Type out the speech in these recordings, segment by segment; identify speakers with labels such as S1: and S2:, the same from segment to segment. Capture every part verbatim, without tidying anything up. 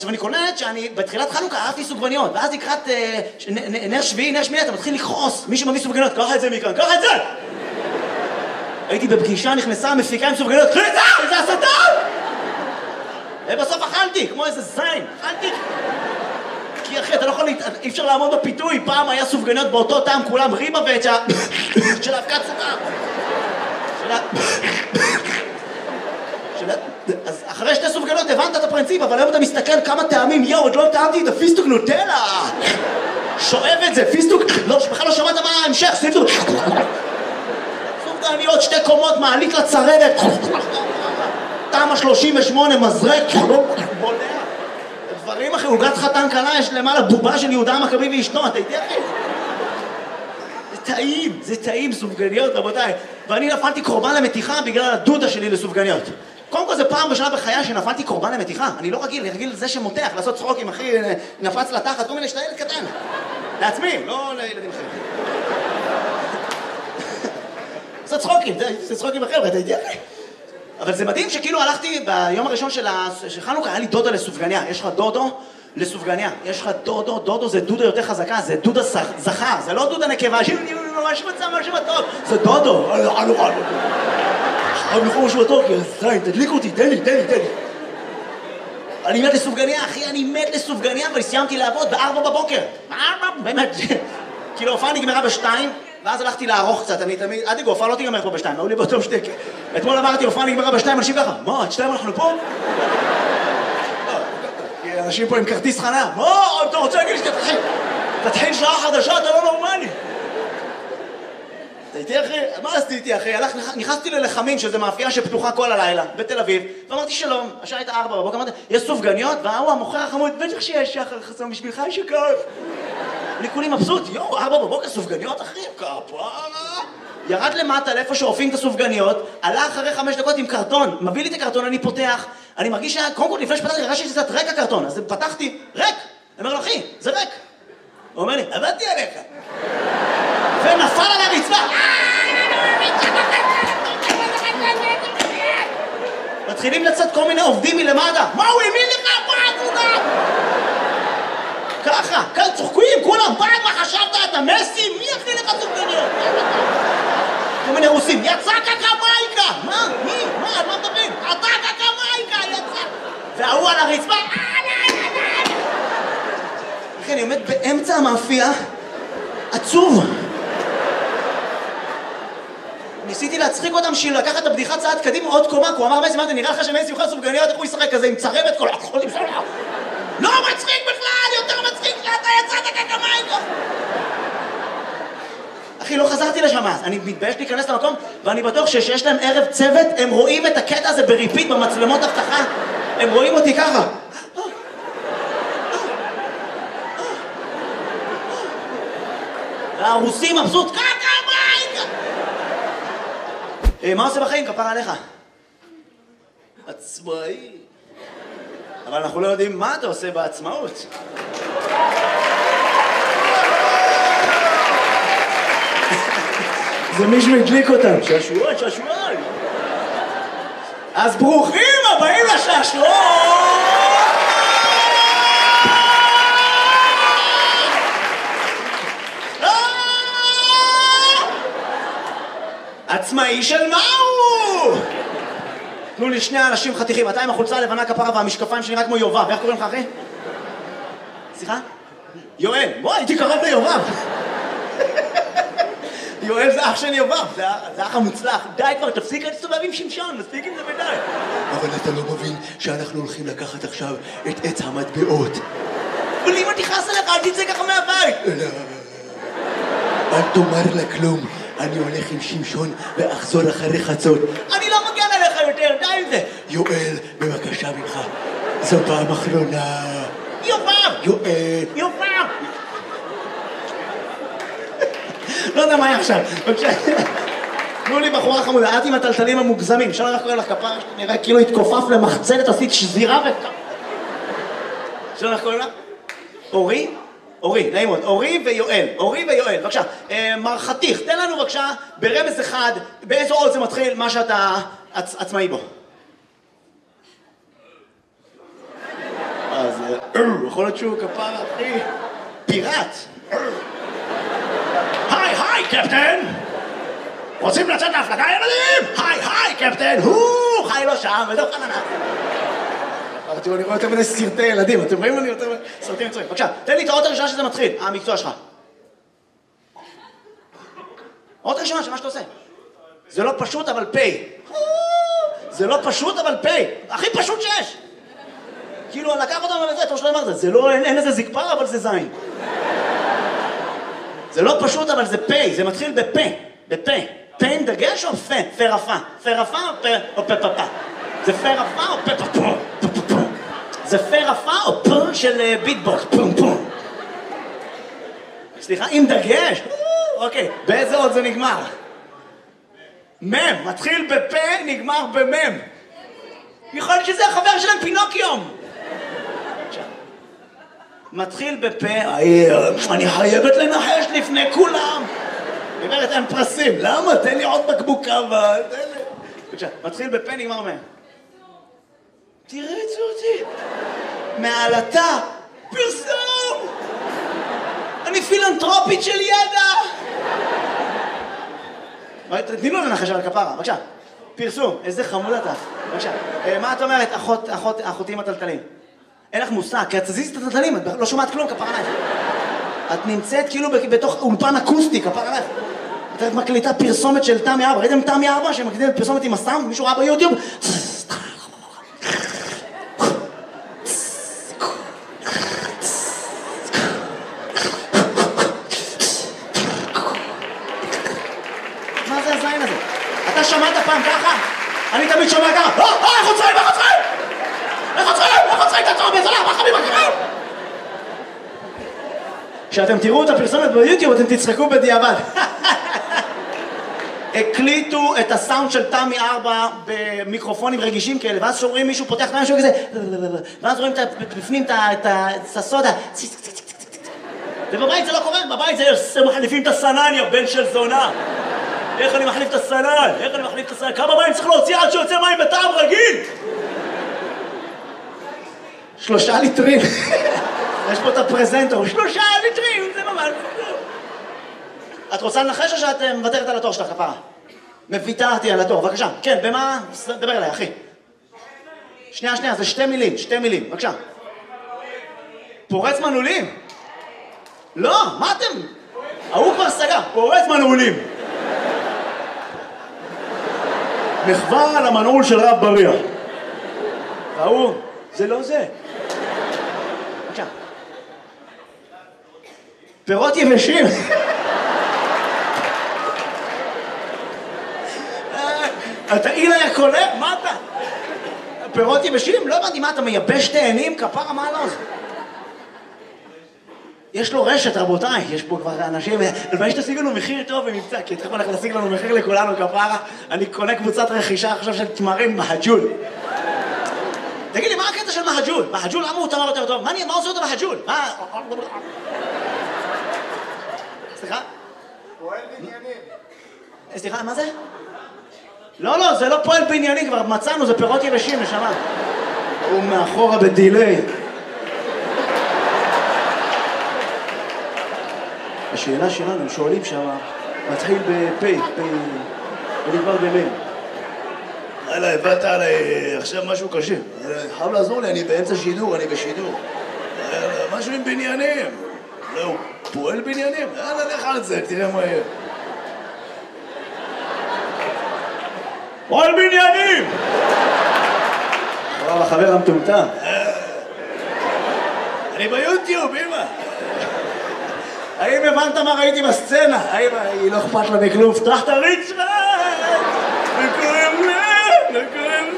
S1: עכשיו אני קולט שאני בתחילת חנוכה אהבתי סופגניות, ואז לקראת נר שביעי, נר שמיני, אתה מתחיל לכעוס, מי שמביא סופגניות, קח את זה מכאן, קח את זה! הייתי בפגישה, נכנסה, מפיקה עם סופגניות, קחי את זה! זה השטן! ובסוף אכלתי, כמו איזה זין, אכלתי. כי אחי, אתה לא יכול, אי אפשר לעמוד בפיתוי, פעם היה סופגניות באותו טעם, כולם ריבה ואת של האבקת סוכר. אז אחרי שתי סופגניות הבנת את הפרינציפ, אבל היום אתה מסתכל כמה טעמים, יאו, עוד לא טעמתי את הפיסטוק נוטלה. שואב את זה, פיסטוק, בכלל לא שמעת מה ההמשך, פיסטוק. סופגניות, שתי קומות, מעלית לצרדת. טעם ה-שלושים ושמונה, מזרק, בולע. דברים אחרי, עוגת חתן קלה, יש למעלה בובה של יהודה המכבי ואשתו, אתה איתי אחי? זה טעים, זה טעים סופגניות, רבותיי. ואני נפלתי קורבן למתיחה בגלל הדודה שלי לסופגניות. קודם כל זה פעם בשנה בחיי שנפלתי קורבן למתיחה. אני לא רגיל, אני רגיל לזה שמותח, לעשות צחוקים, אחי, נפץ לתחת, כל מיני שאתה ילד קטן. לעצמי, לא לילדים אחרים. לעשות צחוקים, זה צחוקים אחר, אתה איתי אחי? אבל זה מדהים שכאילו הלכתי ביום הראשון של חנוכה, היה לי דודה לסופגניה. יש לך דודו לסופגניה. יש לך דודו, דודו זה דודה יותר חזקה, זה דודה זכר, זה לא דודה נקבה, שאני ממש מצא משהו בטוב. זה דודו. הלו, הלו, הלו. אני יכול משהו בטוב, כי זין, תדליק אותי, תן לי, תן לי, תן לי. אני מת לסופגניה, אחי, אני מת לסופגניה, אבל סיימתי לעבוד בארבע בבוקר. בארבע, באמת. כאילו, הופעה נגמרה בשתיים, ואז הלכתי לערוך קצת, אני תמיד, עד הופעה לא תיגמר פה בשתיים, היו לי באותו שתק. אתמול אמרתי, הופעה נגמרה בשתיים, אנשים ככה, מה, עד שתיים אנחנו פה? כי אנשים פה עם כרטיס חניה, מה, אתה רוצה להגיד לי שתתחיל? תתחיל שעה חדשה, אתה לא נורמלי. אתה איתי אחי? מה עשיתי אחי? נכנסתי ללחמים, שזה מאפייה שפתוחה כל הלילה, בתל אביב, ואמרתי שלום, השעה הייתה ארבע בבוקר, אמרתי, יש סופגניות? והוא המוכר החמוד, בטח שיש שחר חסום בשבילך, יש שכף. אני כולי מבסוט, יואו, ארבע בבוקר סופגניות אחי, כפרה. ירד למטה לאיפה שאופים את הסופגניות, עלה אחרי חמש דקות עם קרטון, מביא לי את הקרטון, אני פותח, אני מרגיש שה... קודם כל לפני שפתחתי, הרגשתי שזה קצת ריק הקרטון, אז פתחתי, ריק. אני אומר לו, אחי, זה ריק. הוא אומר לי, עבדתי עליך. ונפל על הרצפה. מתחילים לצאת כל מיני עובדים מלמטה. מה הוא האמין לך? מה תודה? ככה, כאן צוחקים, כולם, פעם מה חשבת? אתה מסי? מי יכניל לך סופגניות? כל מיני רוסים, יצא קקמייקה! מה? מי? מה? על מה מדברים? אתה קקמייקה! יצא! והוא על הרצפה. אחי, אני עומד באמצע המאפייה, עצוב. ניסיתי להצחיק אותם בשביל לקחת את הבדיחה צעד קדימה עוד קומה, הוא אמר מסי, מה זה נראה לך שמסי יוכל סופגניות, איך הוא ישחק כזה עם צרבת כל החולים שלו? לא מצחיק בכלל, יותר מצחיק שאתה יצאת קקמייקה! אחי, לא חזרתי לשם אז, אני מתבייש להיכנס למקום, ואני בטוח שיש להם ערב צוות, הם רואים את הקטע הזה בריפיט במצלמות הבטחה, הם רואים אותי ככה. והרוסים מבסוט, קקמייקה! מה עושה בחיים? כפר עליך. עצמאי. אבל אנחנו לא יודעים מה אתה עושה בעצמאות. זה מישהו הדליק אותם. שעשועון, שעשועון. אז ברוכים הבאים לשעשועון! עצמאי של מה הוא? תנו לי שני אנשים חתיכים, אתה עם החולצה הלבנה כפרה והמשקפיים שנראה כמו יובב, איך קוראים לך אחי? סליחה? יואל, בוא, הייתי קרוב ליובב. יואל זה אח של יובב, זה אח המוצלח. די כבר, תפסיק להסתובב עם שמשון, מספיק עם זה ודי.
S2: אבל אתה לא מבין שאנחנו הולכים לקחת עכשיו את עץ המטבעות.
S1: אבל אם אני תכעס עליך, אל תצא ככה מהבית.
S2: לא, אל תאמר לה כלום. אני הולך עם שמשון ואחזור אחרי חצות.
S1: אני לא מגן עליך יותר, די עם זה.
S2: יואל, בבקשה ממך, זו פעם אחרונה.
S1: יובב!
S2: יואל.
S1: יובב! לא יודע מה היה עכשיו, בבקשה. תנו לי בחורה חמודה, את עם הטלטלים המוגזמים, אפשר לך קורא לך כפרה, נראה כאילו התכופף למחצנת, עשית שזירה וכ... אפשר לך קורא לך? אורי? אורי, נעים מאוד, אורי ויואל, אורי ויואל, בבקשה. מר חתיך, תן לנו בבקשה ברמז אחד, באיזו עוד זה מתחיל מה שאתה עצמאי בו. אז... יכול להיות שהוא כפרה, אחי, פיראט. היי, היי, קפטן! רוצים לצאת להפלגה, ילדים? היי, היי, קפטן! הוא חי לו שם, ודו חננה. תראו, אני רואה יותר מדי סרטי ילדים, אתם רואים אני יותר מדי סרטים מצויים. בבקשה, תן לי את האות הראשונה שזה מתחיל, המקצוע שלך. האות הראשונה שמה שאתה עושה. זה לא פשוט, אבל פי. זה לא פשוט, אבל פי. הכי פשוט שיש. כאילו, לקח אותם על זה, טוב שלא אמרת, זה לא, אין איזה זקפר, אבל זה זין. זה לא פשוט, אבל זה פי, זה מתחיל בפה, בפה. פה עם דגש או פה? פה רפה. פה רפה או פה או פה פה? זה פה רפה או פה פה פה? זה פה רפה או פה של ביטבוקס? פום פום. סליחה, עם דגש? אוקיי, באיזה עוד זה נגמר? מם, מתחיל בפה, נגמר במם. יכול להיות שזה החבר שלהם פינוקיום. מתחיל בפה, אני חייבת לנחש לפני כולם. גברת, אין פרסים. למה? תן לי עוד בקבוק קווה. מתחיל בפה, נגמר מהם. תריצו אותי. מעלתה, פרסום. אני פילנטרופית של ידע. תתני לו לנחש על הכפרה, בבקשה. פרסום, איזה חמוד אתה. בבקשה. מה את אומרת, אחותים הטלטלים? אין לך מושג, כי את תזיז את הטלטלים, את לא שומעת כלום, כפרה עלייך. את נמצאת כאילו בתוך אולפן אקוסטי, כפרה עלייך. את מקליטה פרסומת של תמי ארבע. ראיתם תמי ארבע שמקליטה פרסומת עם הסם? מישהו ראה ביוטיוב? מה זה הזין הזה? אתה שמעת פעם ככה? אני תמיד שומע ככה. אה, איך עוצרים, איך עוצרים? איך עוצרים, איך עוצרים? תעצור בזלה, מה חביב הקרב? כשאתם תראו את הפרסומת ביוטיוב, אתם תצחקו בדיעבד. הקליטו את הסאונד של תמי ארבע במיקרופונים רגישים כאלה, ואז שומעים מישהו פותח את משהו כזה, ואז רואים בפנים את הסודה, ובבית זה לא קורה, בבית זה מחליפים את הסנן, יא בן של זונה. איך אני מחליף את הסנן? איך אני מחליף את הסנן? כמה מים צריך להוציא עד שיוצא מים בטעם רגיל? שלושה ליטרים. יש פה את הפרזנטור, שלושה ליטרים, זה ממש... את רוצה לנחש או שאת מוותרת על התור שלך, כפרה? מוותרתי על התור, בבקשה. כן, במה? דבר אליי, אחי. שנייה, שנייה, זה שתי מילים, שתי מילים, בבקשה. פורץ מנעולים? לא, מה אתם? ההוא כבר סגר, פורץ מנעולים. מחווה על המנעול של רב בריח. והוא, זה לא זה. בבקשה. פירות יבשים. אתה אילה היה קולה? מה אתה? פירות יבשים? לא הבנתי, מה אתה מייבש תאנים? כפרה, מה לא זה? יש לו רשת, רבותיי, יש פה כבר אנשים, ולבאי שתשיג לנו מחיר טוב במבצע, כי תכף הולך להשיג לנו מחיר לכולנו, כפרה, אני קונה קבוצת רכישה עכשיו של תמרים מהג'ול. תגיד לי, מה הקטע של מהג'ול? מהג'ול, למה הוא תמר יותר טוב? מה עושה אותו מהג'ול? מה? סליחה?
S3: פועל בניינים.
S1: סליחה, מה זה? לא, לא, זה לא פועל בעניינים, כבר מצאנו, זה פירות יבשים, נשמה. הוא מאחורה בדילי. השאלה שלנו, הם שואלים שם, מתחיל בפי, פי, ונגמר במין.
S2: הלאה, הבאת עליי עכשיו משהו קשה. חייב לעזור לי, אני באמצע שידור, אני בשידור. משהו עם בניינים. לא, הוא פועל בניינים? יאללה, לך על זה, תראה מה יהיה.
S1: פועל בניינים! וואו, החבר המטומטם.
S2: אני ביוטיוב, אמא.
S1: האם הבנת מה ראיתי בסצנה? האם היא לא אכפת לה מכלום? פתח את הריצ'רד! וקוראים לה! וקוראים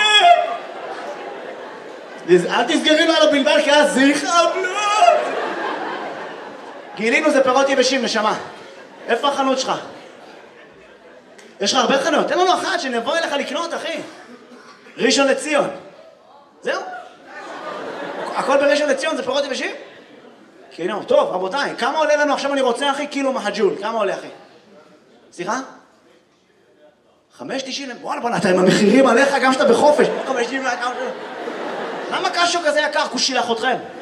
S1: לה! אל תסגרי לו על הבלבל, כי אז זה יכאבלות! גילינו זה פירות יבשים, נשמה. איפה החנות שלך? יש לך הרבה חנות, תן לנו אחת שנבוא אליך לקנות, אחי. ראשון לציון. זהו? הכל בראשון לציון זה פירות יבשים? כאילו, טוב, רבותיי, כמה עולה לנו עכשיו אני רוצה, אחי, קילו מהג'ול? כמה עולה, אחי? סליחה? חמש תשעים? וואלה, בוא נתה עם המחירים עליך גם שאתה בחופש. חמש תשעים, למה קשו כזה יקר? כושילח אתכם.